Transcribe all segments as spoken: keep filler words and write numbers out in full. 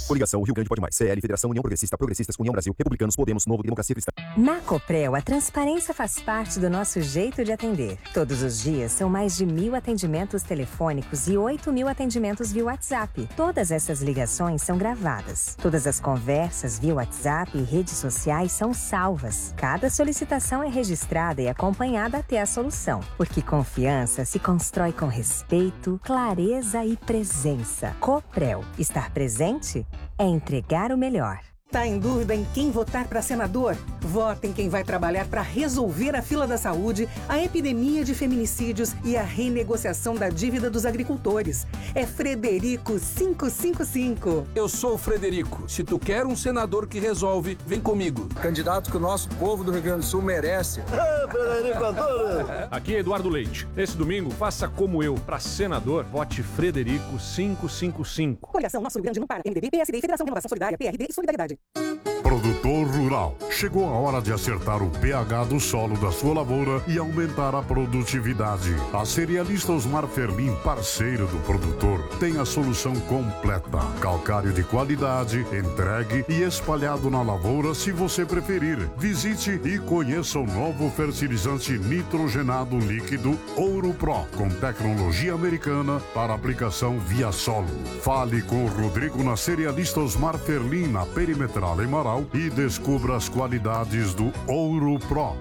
Coligação Rio Grande Pode Mais. C L, Federação União Progressista, Progressistas, União Brasil, Republicanos, Podemos, Novo, Democracia Cristã. Na Coprel, a transparência faz parte do nosso jeito de atender. Todos os dias são mais de mil atendimentos telefônicos e oito mil atendimentos via WhatsApp. Todas essas ligações são gravadas. Todas as conversas via WhatsApp e redes sociais são salvas. Cada solicitação é registrada e acompanhada até a solução. Porque confiança se constrói com respeito, clareza e presença. Coprel. Estar presente é entregar o melhor. Tá em dúvida em quem votar para senador? Vota em quem vai trabalhar para resolver a fila da saúde, a epidemia de feminicídios e a renegociação da dívida dos agricultores. É Frederico quinhentos e cinquenta e cinco. Eu sou o Frederico. Se tu quer um senador que resolve, vem comigo. Candidato que o nosso povo do Rio Grande do Sul merece. Ah, Frederico, adoro. Aqui é Eduardo Leite. Nesse domingo, faça como eu. Para senador, vote Frederico quinhentos e cinquenta e cinco. Coligação Nosso Rio Grande não para. M D B, P S D, Federação de Renovação Solidária, P R D e Solidariedade. Produtor rural. Chegou a hora de acertar o pH do solo da sua lavoura e aumentar a produtividade. A cerealista Osmar Ferlin, parceiro do produtor, tem a solução completa. Calcário de qualidade, entregue e espalhado na lavoura se você preferir. Visite e conheça o novo fertilizante nitrogenado líquido Ouro Pro, com tecnologia americana para aplicação via solo. Fale com o Rodrigo na cerealista Osmar Ferlin, na Perimetral em Marau, e descubra as qualidades do Ouro Pro.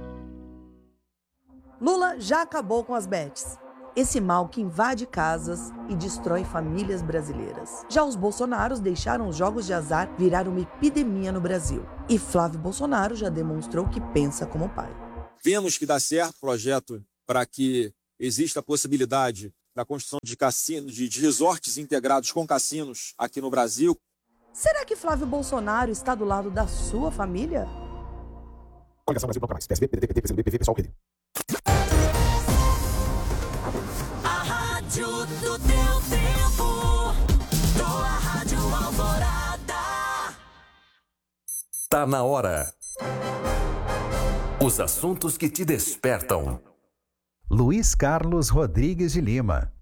Lula já acabou com as bets. Esse mal que invade casas e destrói famílias brasileiras. Já os Bolsonaros deixaram os jogos de azar virar uma epidemia no Brasil. E Flávio Bolsonaro já demonstrou que pensa como pai. Vemos que dá certo o projeto para que exista a possibilidade da construção de cassinos, de resorts integrados com cassinos aqui no Brasil. Será que Flávio Bolsonaro está do lado da sua família? Coligação Brasil Bloco Mais. P S B, P D T, P C do B, P V, Pessoal, Rede. A rádio do teu tempo. Tua Rádio Alvorada. Tá na hora. Os assuntos que te despertam. Luiz Carlos Rodrigues de Lima.